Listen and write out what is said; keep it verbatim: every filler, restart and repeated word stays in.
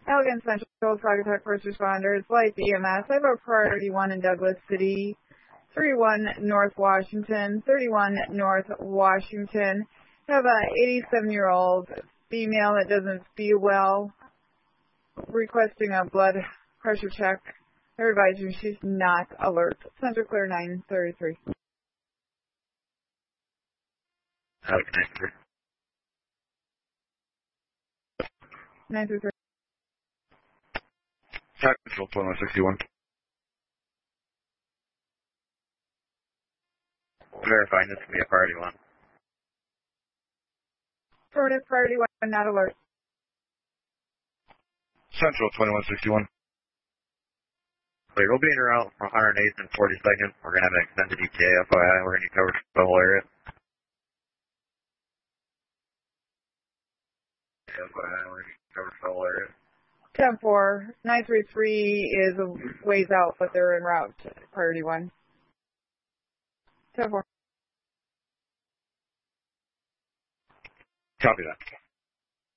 Elgin Central, Saugatuck First Responders, Life E M S. I have a priority one in Douglas City, thirty-one North Washington, thirty-one North Washington. I have a eighty-seven-year-old female that doesn't feel well, requesting a blood pressure check. They're advising she's not alert. Central Clear nine thirty-three. nine thirty-three. Central twenty-one sixty-one. Verifying this can be a priority one. Affirmative, priority one, not alert. Central twenty-one sixty-one. Clear. We'll be in route from one hundred eighth and forty-second. We're going to have an extended E T A, F Y I. We're going to cover the whole area. F Y I, we're going to cover the whole area. ten four. nine three three is a ways out, but they're en route. Priority one. ten four. Copy that.